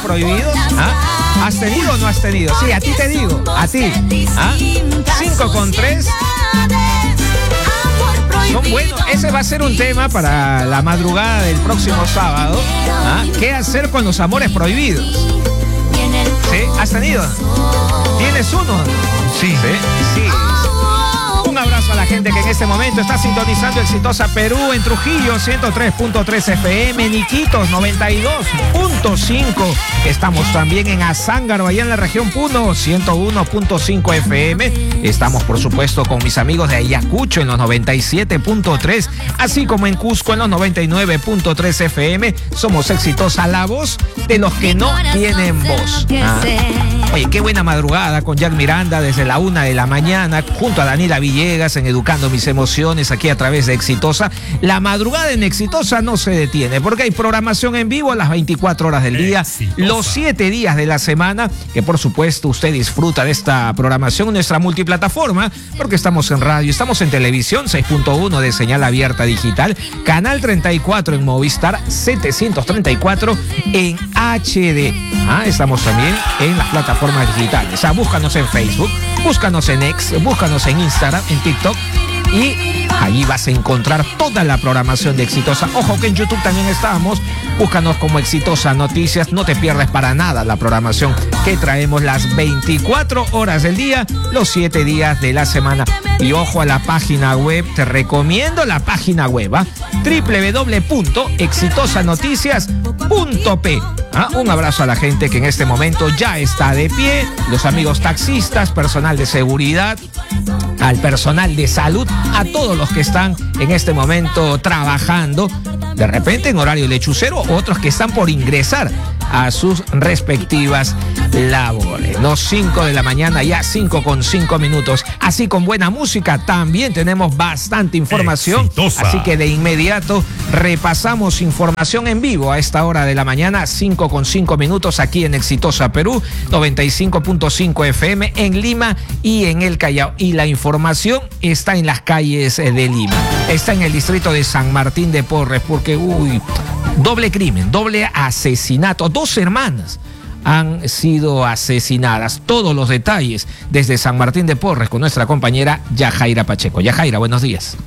prohibidos? ¿Ah? ¿Has tenido o no has tenido? Sí, a ti te digo, a ti. 5:3. Son buenos. Ese va a ser un tema para la madrugada del próximo sábado. ¿Qué hacer con los amores prohibidos? ¿Sí? ¿Has tenido? ¿Tienes uno? Sí. Sí. Un abrazo a la gente que en este momento está sintonizando Exitosa Perú en Trujillo, 103.3 FM, en Iquitos, 92.5. Estamos también en Azángaro, allá en la región Puno, 101.5 FM. Estamos, por supuesto, con mis amigos de Ayacucho en los 97.3, así como en Cusco en los 99.3 FM. Somos Exitosa, la voz de los que no tienen voz. Oye, qué buena madrugada con Jack Miranda desde la 1 de la mañana, junto a Daniela Villegas en Educando Mis Emociones, aquí a través de Exitosa. La madrugada en Exitosa no se detiene, porque hay programación en vivo a las 24 horas del día, los 7 días de la semana, que por supuesto usted disfruta de esta programación en nuestra multiplataforma, porque estamos en radio, estamos en televisión, 6.1 de señal abierta digital, canal 34 en Movistar, 734 en HD. Estamos también en las plataformas digitales. Búscanos en Facebook, búscanos en X, búscanos en Instagram, en TikTok, y allí vas a encontrar toda la programación de Exitosa. Ojo que en YouTube también estamos. Búscanos como Exitosa Noticias. No te pierdes para nada la programación que traemos las 24 horas del día, los 7 días de la semana. Y ojo a la página web, te recomiendo la página web, www.exitosanoticias.p. Un abrazo a la gente que en este momento ya está de pie, los amigos taxistas, personal de seguridad, al personal de salud, a todos los que están en este momento trabajando, de repente en horario lechucero, otros que están por ingresar a sus respectivas labores. Los 5 de la mañana, ya 5:05. Así, con buena música, también tenemos bastante información. Exitosa. Así que de inmediato repasamos información en vivo a esta hora de la mañana, 5:05, aquí en Exitosa Perú, 95.5 FM en Lima y en el Callao. Y la información está en las calles de Lima. Está en el distrito de San Martín de Porres, porque, doble crimen, doble asesinato. 2 hermanas han sido asesinadas. Todos los detalles desde San Martín de Porres con nuestra compañera Yajaira Pacheco. Yajaira, buenos días.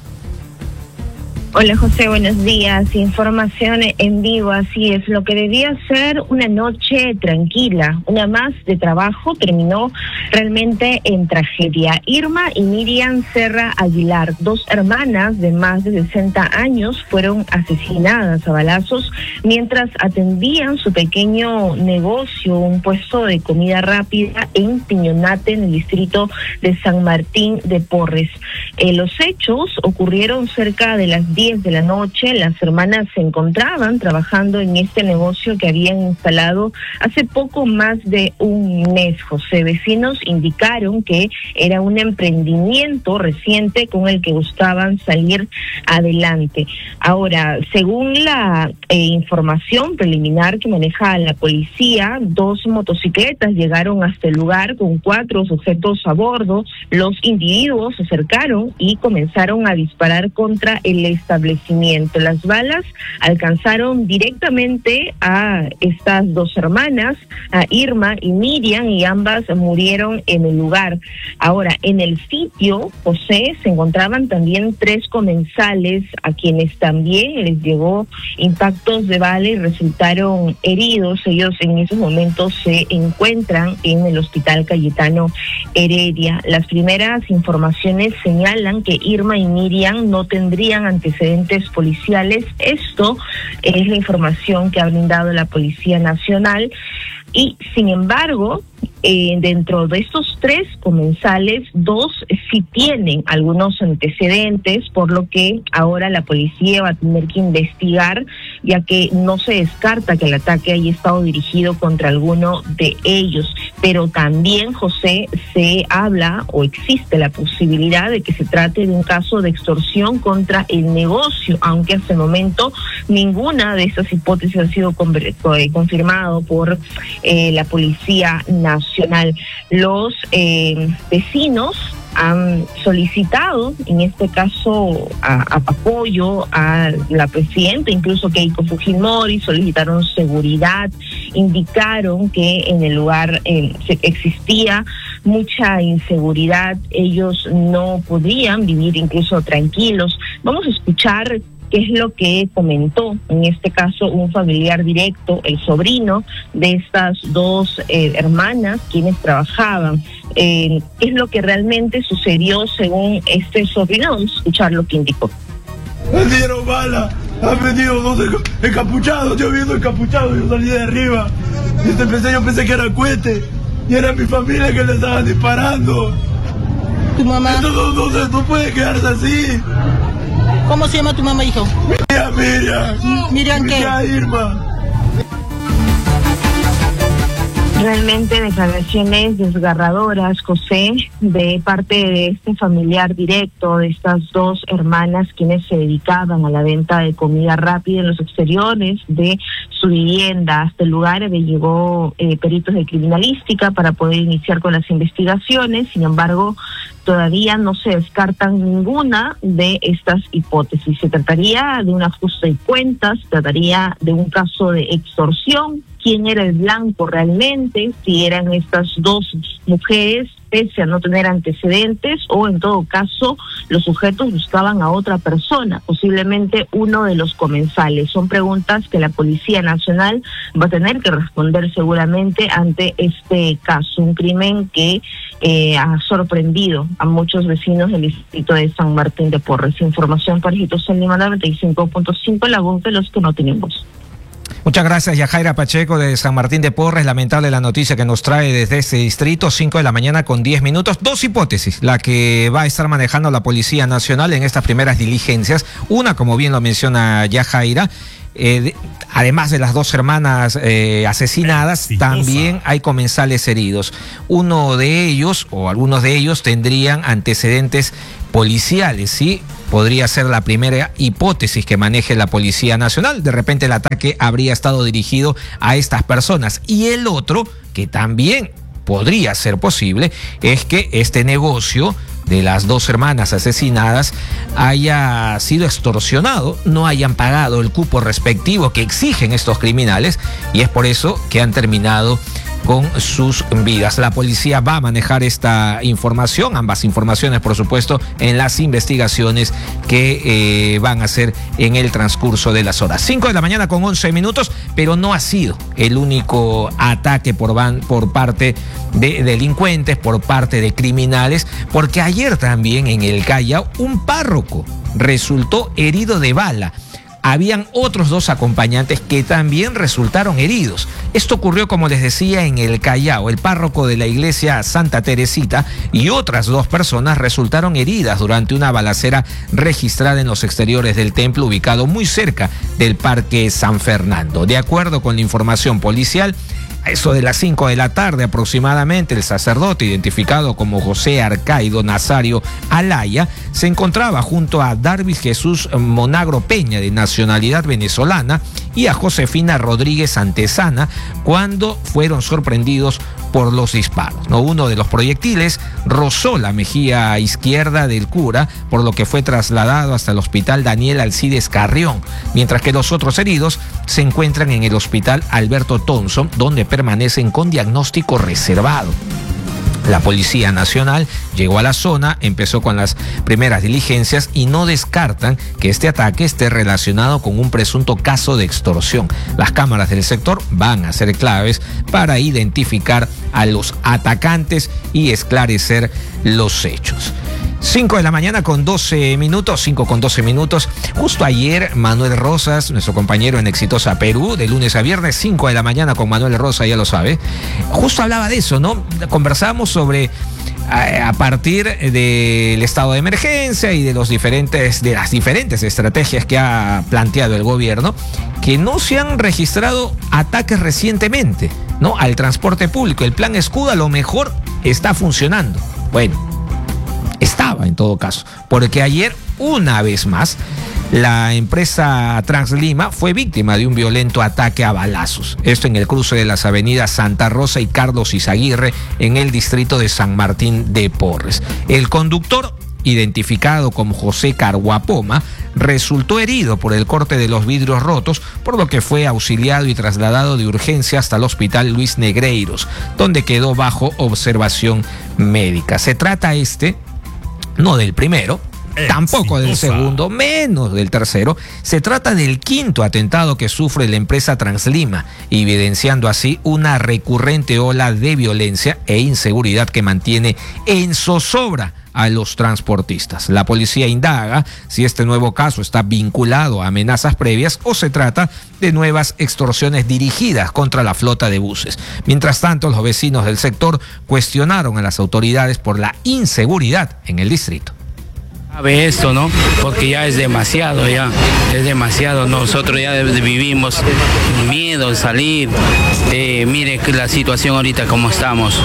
Hola José, buenos días. Información en vivo, así es. Lo que debía ser una noche tranquila, una más de trabajo, terminó realmente en tragedia. Irma y Miriam Serra Aguilar, 2 hermanas de más de 60 años, fueron asesinadas a balazos mientras atendían su pequeño negocio, un puesto de comida rápida en Piñonate, en el distrito de San Martín de Porres. Los hechos ocurrieron cerca de las 10 de la noche. Las hermanas se encontraban trabajando en este negocio que habían instalado hace poco más de un mes, José. Vecinos indicaron que era un emprendimiento reciente con el que buscaban salir adelante. Ahora, según la información preliminar que maneja la policía, 2 motocicletas llegaron hasta el lugar con 4 sujetos a bordo. Los individuos se acercaron y comenzaron a disparar contra el establecimiento. Las balas alcanzaron directamente a estas 2 hermanas, a Irma y Miriam, y ambas murieron en el lugar. Ahora, en el sitio, José, se encontraban también 3 comensales a quienes también les llegó impactos de bala y resultaron heridos. Ellos en esos momentos se encuentran en el Hospital Cayetano Heredia. Las primeras informaciones señalan que Irma y Miriam no tendrían antecedentes policiales. Esto es la información que ha brindado la Policía Nacional. Y sin embargo, dentro de estos 3 comensales, 2 sí tienen algunos antecedentes, por lo que ahora la policía va a tener que investigar, ya que no se descarta que el ataque haya estado dirigido contra alguno de ellos. Pero también, José, se habla o existe la posibilidad de que se trate de un caso de extorsión contra el negocio, aunque hasta el momento ninguna de estas hipótesis ha sido confirmado por la Policía Nacional. Los vecinos han solicitado, en este caso, apoyo a la presidenta, incluso Keiko Fujimori, solicitaron seguridad, indicaron que en el lugar existía mucha inseguridad, ellos no podían vivir incluso tranquilos. Vamos a escuchar qué es lo que comentó, en este caso, un familiar directo, el sobrino de estas dos hermanas, quienes trabajaban. ¿Qué es lo que realmente sucedió según este sobrino? Vamos a escuchar lo que indicó. Me dieron bala, han venido dos encapuchados, yo viendo encapuchados, yo salí de arriba, yo pensé que era cohete, y era mi familia que le estaban disparando. ¿Tu mamá? Esto no puede quedarse así. ¿Cómo se llama tu mamá, hijo? Miriam. ¿Miriam qué? Irma. Realmente declaraciones desgarradoras, José, de parte de este familiar directo de estas dos hermanas quienes se dedicaban a la venta de comida rápida en los exteriores de su vivienda. Hasta el lugar llegó peritos de criminalística para poder iniciar con las investigaciones. Sin embargo, todavía no se descartan ninguna de estas hipótesis. Se trataría de un ajuste de cuentas, se trataría de un caso de extorsión. ¿Quién era el blanco realmente? Si eran estas dos mujeres, pese a no tener antecedentes, o en todo caso los sujetos buscaban a otra persona, posiblemente uno de los comensales. Son preguntas que la Policía Nacional va a tener que responder seguramente ante este caso, un crimen que ha sorprendido a muchos vecinos del distrito de San Martín de Porres. Información para Hitos en Lima 95.5, la voz de los que no tenemos. Muchas gracias, Yajaira Pacheco de San Martín de Porres. Lamentable la noticia que nos trae desde este distrito, 5 de la mañana con 10 minutos. Dos hipótesis, la que va a estar manejando la Policía Nacional en estas primeras diligencias. Una, como bien lo menciona Yajaira, además de las dos hermanas asesinadas, también hay comensales heridos. Uno de ellos, o algunos de ellos, tendrían antecedentes policiales, ¿sí? Podría ser la primera hipótesis que maneje la Policía Nacional. De repente el ataque habría estado dirigido a estas personas. Y el otro, que también podría ser posible, es que este negocio de las dos hermanas asesinadas haya sido extorsionado, no hayan pagado el cupo respectivo que exigen estos criminales, y es por eso que han terminado con sus vidas. La policía va a manejar esta información, ambas informaciones, por supuesto, en las investigaciones que van a hacer en el transcurso de las horas. 5 de la mañana con 11 minutos, pero no ha sido el único ataque por parte de delincuentes, por parte de criminales, porque ayer también en el Callao un párroco resultó herido de bala. Habían otros dos acompañantes que también resultaron heridos. Esto ocurrió, como les decía, en el Callao. El párroco de la iglesia Santa Teresita y otras dos personas resultaron heridas durante una balacera registrada en los exteriores del templo, ubicado muy cerca del Parque San Fernando. De acuerdo con la información policial, a eso de las 5 de la tarde aproximadamente, el sacerdote, identificado como José Arcaido Nazario Alaya, se encontraba junto a Darvis Jesús Monagro Peña, de nacionalidad venezolana, y a Josefina Rodríguez Antesana, cuando fueron sorprendidos por los disparos. Uno de los proyectiles rozó la mejilla izquierda del cura, por lo que fue trasladado hasta el hospital Daniel Alcides Carrión, mientras que los otros heridos se encuentran en el hospital Alberto Thompson, donde permanecen con diagnóstico reservado. La Policía Nacional llegó a la zona, empezó con las primeras diligencias y no descartan que este ataque esté relacionado con un presunto caso de extorsión. Las cámaras del sector van a ser claves para identificar a los atacantes y esclarecer los hechos. 5 de la mañana con 12 minutos, 5 con 12 minutos. Justo ayer, Manuel Rosas, nuestro compañero en Exitosa Perú, de lunes a viernes, 5 de la mañana con Manuel Rosas, ya lo sabe, justo hablaba de eso, ¿no? Conversábamos sobre, a partir del estado de emergencia y de las diferentes estrategias que ha planteado el gobierno, que no se han registrado ataques recientemente, ¿no?, al transporte público. El plan Escudo a lo mejor está funcionando. Bueno, estaba en todo caso, porque ayer una vez más La empresa Translima fue víctima de un violento ataque a balazos. Esto en el cruce de las avenidas Santa Rosa y Carlos Izaguirre en el distrito de San Martín de Porres. El conductor, identificado como José Carguapoma, resultó herido por el corte de los vidrios rotos, por lo que fue auxiliado y trasladado de urgencia hasta el hospital Luis Negreiros, donde quedó bajo observación médica. Se trata no del primero, tampoco del segundo, menos del tercero. Se trata del quinto atentado que sufre la empresa Translima, evidenciando así una recurrente ola de violencia e inseguridad que mantiene en zozobra a los transportistas. La policía indaga si este nuevo caso está vinculado a amenazas previas o se trata de nuevas extorsiones dirigidas contra la flota de buses. Mientras tanto, los vecinos del sector cuestionaron a las autoridades por la inseguridad en el distrito. Sabe esto, ¿no? Porque ya es demasiado, nosotros ya vivimos miedo de salir, mire la situación ahorita como estamos.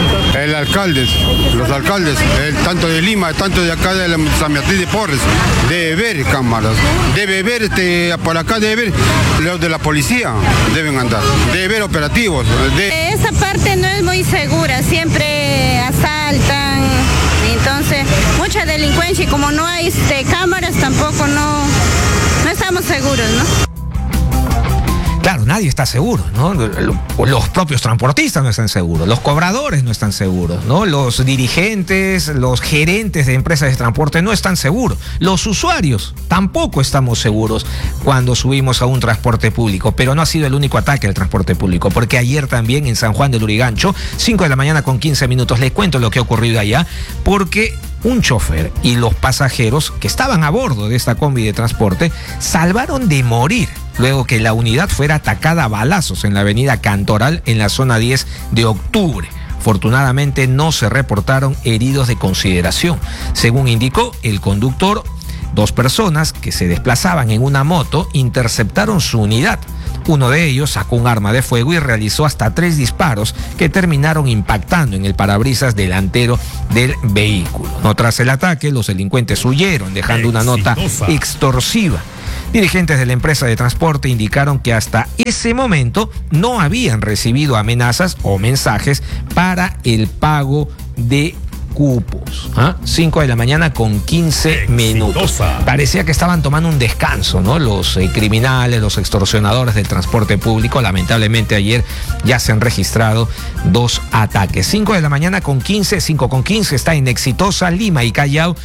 Los alcaldes, tanto de Lima, tanto de acá de San Martín de Porres, debe ver cámaras, debe ver, por acá debe ver, los de la policía deben andar, debe ver operativos. Esa parte no es muy segura, siempre asaltan. Entonces, mucha delincuencia y como no hay cámaras tampoco no estamos seguros, ¿no? Claro, nadie está seguro, ¿no? Los propios transportistas no están seguros, los cobradores no están seguros, ¿no? Los dirigentes, los gerentes de empresas de transporte no están seguros. Los usuarios tampoco estamos seguros cuando subimos a un transporte público, pero no ha sido el único ataque al transporte público, porque ayer también en San Juan del Lurigancho, 5 de la mañana con 15 minutos, les cuento lo que ha ocurrido allá, porque un chofer y los pasajeros que estaban a bordo de esta combi de transporte salvaron de morir luego que la unidad fuera atacada a balazos en la avenida Cantoral en la zona 10 de octubre. Afortunadamente no se reportaron heridos de consideración. Según indicó el conductor, 2 personas que se desplazaban en una moto interceptaron su unidad. Uno de ellos sacó un arma de fuego y realizó hasta 3 disparos que terminaron impactando en el parabrisas delantero del vehículo. No, tras el ataque, los delincuentes huyeron, dejando una nota extorsiva. Dirigentes de la empresa de transporte indicaron que hasta ese momento no habían recibido amenazas o mensajes para el pago de cupos. 5 de la mañana con 15 minutos. Parecía que estaban tomando un descanso, ¿no? Los criminales, los extorsionadores del transporte público. Lamentablemente ayer ya se han registrado 2 ataques. 5 de la mañana con 15, 5 con 15 está en Exitosa, Lima y Callao,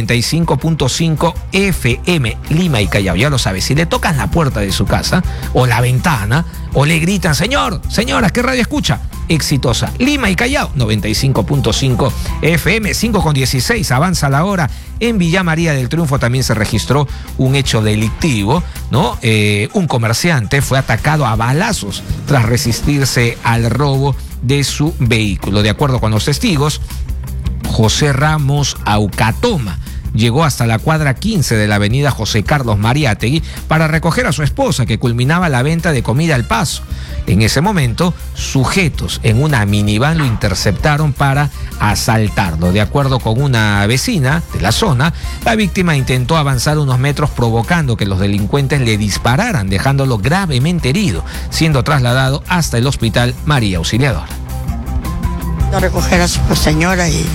95.5 FM, Lima y Callao. Ya lo sabes, si le tocan la puerta de su casa o la ventana o le gritan, señor, señora, ¿qué radio escucha? Exitosa, Lima y Callao, 95.5 FM, 5 con 16, avanza la hora. En Villa María del Triunfo también se registró un hecho delictivo, ¿no? Un comerciante fue atacado a balazos tras resistirse al robo de su vehículo. De acuerdo con los testigos, José Ramos Aucatoma llegó hasta la cuadra 15 de la avenida José Carlos Mariátegui para recoger a su esposa, que culminaba la venta de comida al paso. En ese momento, sujetos en una minivan lo interceptaron para asaltarlo. De acuerdo con una vecina de la zona, la víctima intentó avanzar unos metros provocando que los delincuentes le dispararan, dejándolo gravemente herido, siendo trasladado hasta el hospital María Auxiliadora. A recoger a su señora y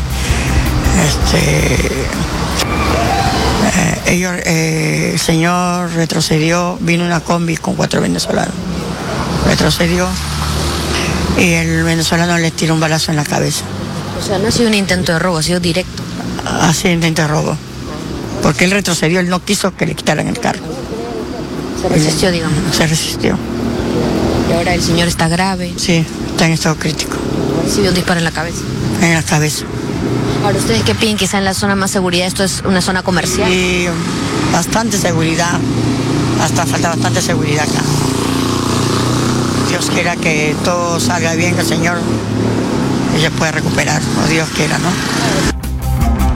el señor retrocedió, vino una combi con 4 venezolanos. Retrocedió y el venezolano le tiró un balazo en la cabeza. O sea, no ha sido un intento de robo, ha sido directo. Ha sido intento de robo. Porque él retrocedió, él no quiso que le quitaran el carro. Se resistió, digamos. Se resistió. Y ahora el señor está grave. Sí, está en estado crítico. Recibió un disparo en la cabeza. En la cabeza. Ahora, ¿ustedes qué piden? Quizá en la zona más seguridad, esto es una zona comercial. Sí, bastante seguridad. Hasta falta bastante seguridad acá. Dios quiera que todo salga bien, que el Señor ella pueda recuperar, o Dios quiera, ¿no?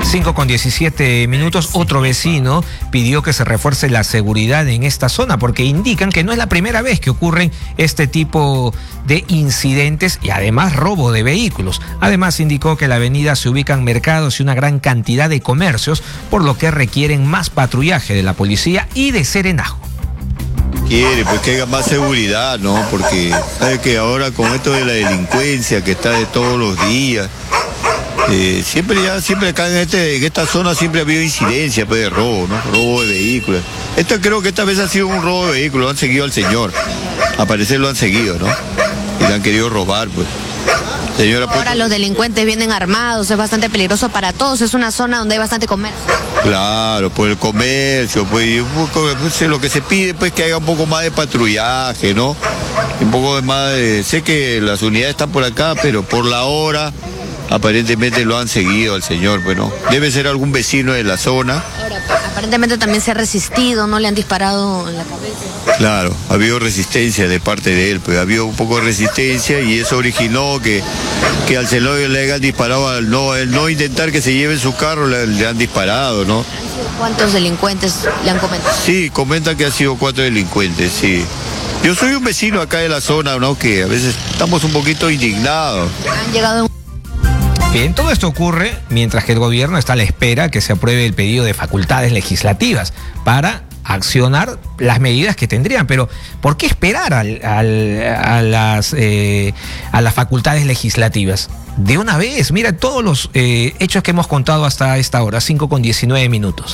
5:17. Otro vecino pidió que se refuerce la seguridad en esta zona porque indican que no es la primera vez que ocurren este tipo de incidentes y además robo de vehículos. Además indicó que en la avenida se ubican mercados y una gran cantidad de comercios, por lo que requieren más patrullaje de la policía y de Serenazgo. Quiere, pues que haya más seguridad, ¿no? Porque sabe que ahora con esto de la delincuencia que está de todos los días, siempre acá en esta zona siempre ha habido incidencia pues, de robo, ¿no? Robo de vehículos. Creo que esta vez ha sido un robo de vehículos, lo han seguido al señor. A parecer lo han seguido, ¿no? Y le han querido robar, pues. Señora, ahora los delincuentes vienen armados, es bastante peligroso para todos, es una zona donde hay bastante comercio. Claro, por el comercio, pues lo que se pide pues que haya un poco más de patrullaje, ¿no? Un poco más de... Sé que las unidades están por acá, pero por la hora aparentemente lo han seguido al señor, pues no. Debe ser algún vecino de la zona. Ahora, aparentemente también se ha resistido, no le han disparado en la cabeza. Claro, ha habido resistencia de parte de él, pues ha habido un poco de resistencia y eso originó que al señor le hayan disparado, al no intentar que se lleve su carro, le han disparado, ¿no? ¿Cuántos delincuentes le han comentado? Sí, comentan que han sido 4 delincuentes, sí. Yo soy un vecino acá de la zona, ¿no? Que a veces estamos un poquito indignados. Han llegado... Bien, todo esto ocurre mientras que el gobierno está a la espera que se apruebe el pedido de facultades legislativas para accionar las medidas que tendrían. Pero ¿por qué esperar a las facultades legislativas? De una vez, mira todos los hechos que hemos contado hasta esta hora, 5:19.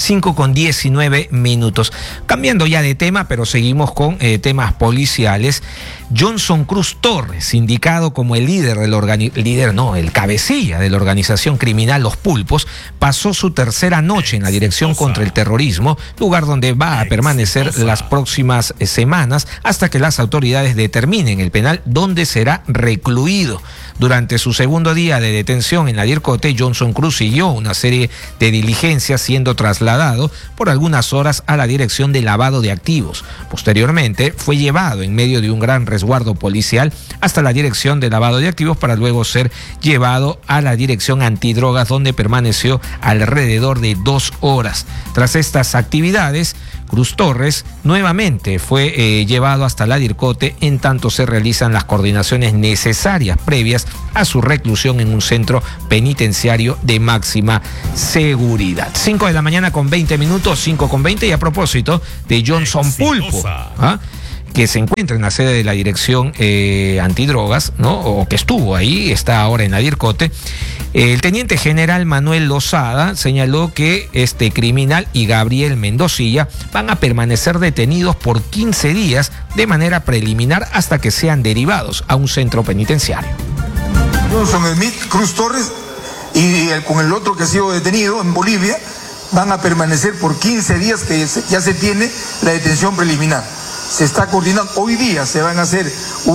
5:19. Cambiando ya de tema, pero seguimos con temas policiales. Johnson Cruz Torres, indicado como el el cabecilla de la organización criminal Los Pulpos, pasó su tercera noche en la Dirección contra el Terrorismo, lugar donde va a permanecer las próximas semanas hasta que las autoridades determinen el penal donde será recluido. Durante su segundo día de detención en la DIRCOTE, Johnson Cruz siguió una serie de diligencias, siendo trasladado por algunas horas a la Dirección de Lavado de Activos. Posteriormente fue llevado en medio de un gran resguardo policial hasta la Dirección de Lavado de Activos para luego ser llevado a la Dirección Antidrogas, donde permaneció alrededor de 2 horas. Tras estas actividades, Cruz Torres nuevamente fue llevado hasta la DIRCOTE, en tanto se realizan las coordinaciones necesarias previas a su reclusión en un centro penitenciario de máxima seguridad. 5:20 a.m, 5:20, y a propósito de Johnson Pulpo, que se encuentra en la sede de la Dirección Antidrogas, ¿no? O que estuvo ahí, está ahora en la DIRCOTE. El teniente general Manuel Lozada señaló que este criminal y Gabriel Mendocilla van a permanecer detenidos por 15 días de manera preliminar hasta que sean derivados a un centro penitenciario. Johnson Smith, Cruz Torres y con el otro que ha sido detenido en Bolivia van a permanecer por 15 días que ya se tiene la detención preliminar. Se está coordinando, hoy día se van a hacer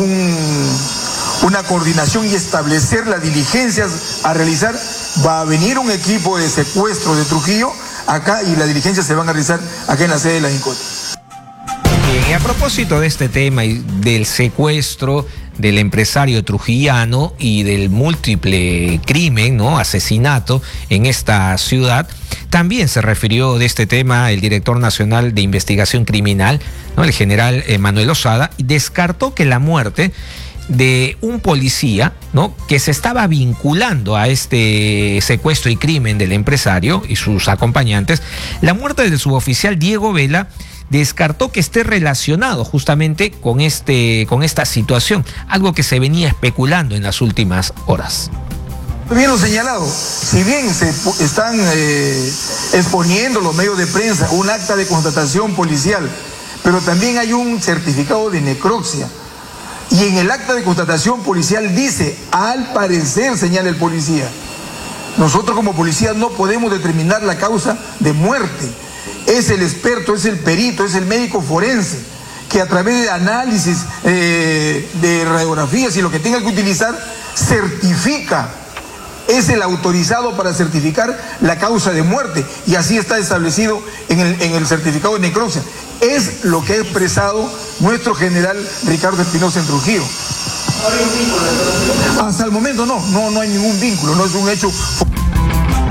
una coordinación y establecer las diligencias a realizar. Va a venir un equipo de secuestro de Trujillo acá y las diligencias se van a realizar acá en la sede de la DIRCOTE. Bien, y a propósito de este tema y del secuestro del empresario trujillano y del múltiple crimen, ¿no? Asesinato en esta ciudad, también se refirió de este tema el director nacional de investigación criminal, ¿no? El general Manuel Lozada, y descartó que la muerte de un policía, ¿no? Que se estaba vinculando a este secuestro y crimen del empresario y sus acompañantes, la muerte del suboficial Diego Vela, descartó que esté relacionado justamente con esta situación, algo que se venía especulando en las últimas horas. Bien lo señalado, si bien se están exponiendo los medios de prensa un acta de constatación policial, pero también hay un certificado de necropsia. Y en el acta de constatación policial dice, al parecer, señala el policía, nosotros como policía no podemos determinar la causa de muerte. Es el experto, es el perito, es el médico forense, que a través de análisis de radiografías y lo que tenga que utilizar, certifica. Es el autorizado para certificar la causa de muerte, y así está establecido en el certificado de necropsia. Es lo que ha expresado nuestro general Ricardo Espinosa en Trujillo. Hasta el momento no hay ningún vínculo, no es un hecho.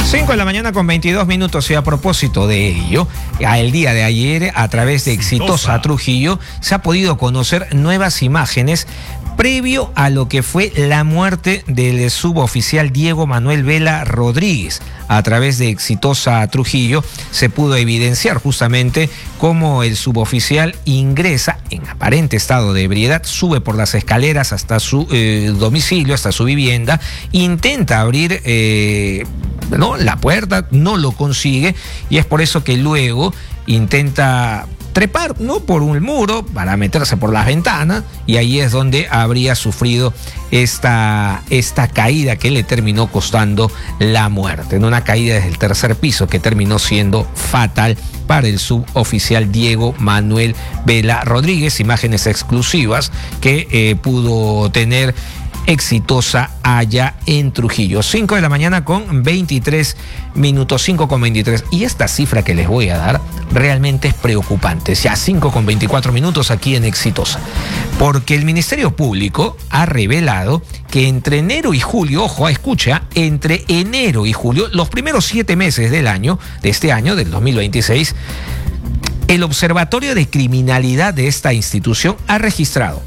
5 de la mañana con 22 minutos y a propósito de ello, el día de ayer a través de Exitosa Trujillo se ha podido conocer nuevas imágenes previo a lo que fue la muerte del suboficial Diego Manuel Vela Rodríguez. A través de Exitosa Trujillo se pudo evidenciar justamente cómo el suboficial ingresa en aparente estado de ebriedad, sube por las escaleras hasta su domicilio, hasta su vivienda, intenta abrir la puerta, no lo consigue y es por eso que luego intenta trepar, ¿no?, por un muro para meterse por las ventanas y ahí es donde habría sufrido esta caída que le terminó costando la muerte, en una caída desde el tercer piso que terminó siendo fatal para el suboficial Diego Manuel Vela Rodríguez. Imágenes exclusivas que pudo tener Exitosa allá en Trujillo. 5 de la mañana con 23 minutos, 5 con 23. Y esta cifra que les voy a dar realmente es preocupante. Ya 5 con 24 minutos aquí en Exitosa. Porque el Ministerio Público ha revelado que entre enero y julio, ojo, escucha, entre enero y julio, los primeros 7 meses del año, de este año, del 2026, el Observatorio de Criminalidad de esta institución ha registrado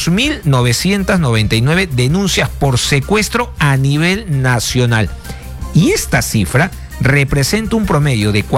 2.999 denuncias por secuestro a nivel nacional. Y esta cifra representa un promedio de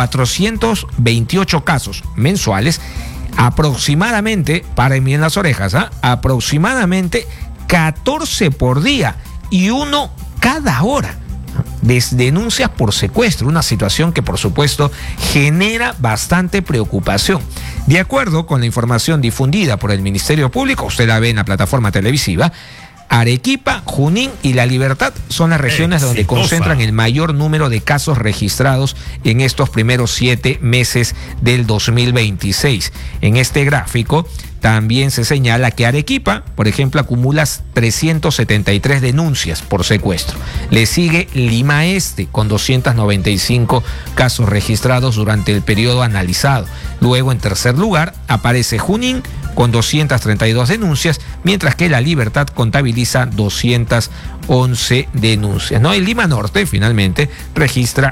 428 casos mensuales, aproximadamente, paren bien las orejas, aproximadamente 14 por día y uno cada hora. Denuncias por secuestro, una situación que por supuesto genera bastante preocupación. De acuerdo con la información difundida por el Ministerio Público, usted la ve en la plataforma televisiva, Arequipa, Junín y La Libertad son las regiones donde concentran el mayor número de casos registrados en estos primeros 7 meses del 2026. En este gráfico también se señala que Arequipa, por ejemplo, acumula 373 denuncias por secuestro. Le sigue Lima Este con 295 casos registrados durante el periodo analizado. Luego, en tercer lugar, aparece Junín con 232 denuncias, mientras que La Libertad contabiliza 211 denuncias, ¿no? Y Lima Norte, finalmente, registra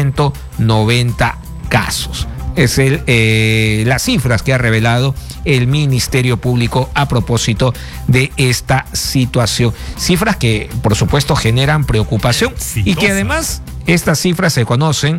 190 casos. Es las cifras que ha revelado el Ministerio Público a propósito de esta situación. Cifras que, por supuesto, generan preocupación y que además estas cifras se conocen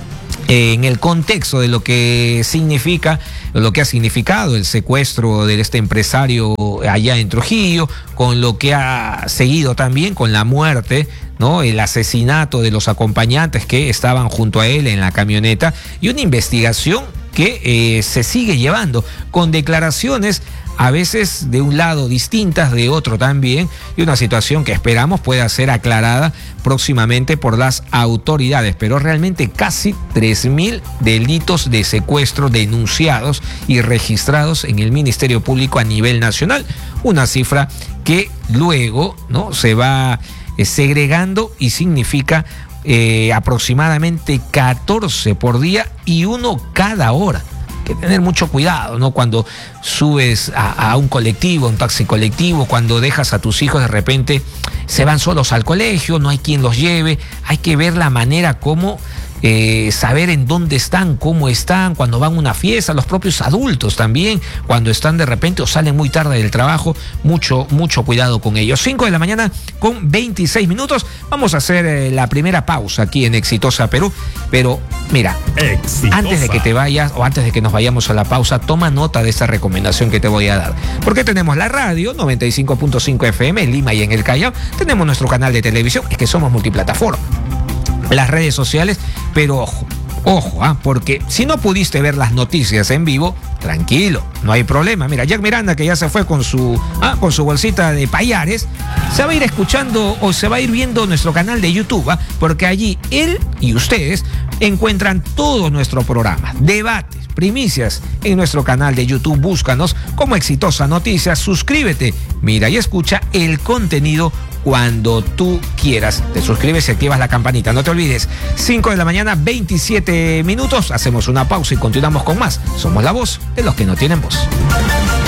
en el contexto de lo que significa, lo que ha significado el secuestro de este empresario allá en Trujillo, con lo que ha seguido también con la muerte, ¿no?, el asesinato de los acompañantes que estaban junto a él en la camioneta y una investigación que se sigue llevando con declaraciones a veces de un lado distintas, de otro también, y una situación que esperamos pueda ser aclarada próximamente por las autoridades, pero realmente casi 3.000 delitos de secuestro denunciados y registrados en el Ministerio Público a nivel nacional, una cifra que luego, ¿no?, se va segregando y significa aproximadamente 14 por día y uno cada hora. Que tener mucho cuidado, ¿no? Cuando subes a un colectivo, un taxi colectivo, cuando dejas a tus hijos, de repente se van solos al colegio, no hay quien los lleve, hay que ver la manera como saber en dónde están, cómo están, cuando van a una fiesta, los propios adultos también, cuando están de repente o salen muy tarde del trabajo, mucho cuidado con ellos. 5 de la mañana con 26 minutos, vamos a hacer la primera pausa aquí en Exitosa Perú, pero mira, antes de que te vayas o antes de que nos vayamos a la pausa, toma nota de esta recomendación que te voy a dar, porque tenemos la radio 95.5 FM en Lima y en el Callao, tenemos nuestro canal de televisión, es que somos multiplataforma, las redes sociales, pero ojo, porque si no pudiste ver las noticias en vivo, tranquilo, no hay problema. Mira, Jack Miranda, que ya se fue con su bolsita de payares, se va a ir escuchando o se va a ir viendo nuestro canal de YouTube, porque allí él y ustedes encuentran todos nuestros programas, debates, primicias en nuestro canal de YouTube. Búscanos como Exitosa Noticias, suscríbete, mira y escucha el contenido cuando tú quieras. Te suscribes y activas la campanita. No te olvides, 5 de la mañana, 27 minutos. Hacemos una pausa y continuamos con más. Somos la voz de los que no tienen voz.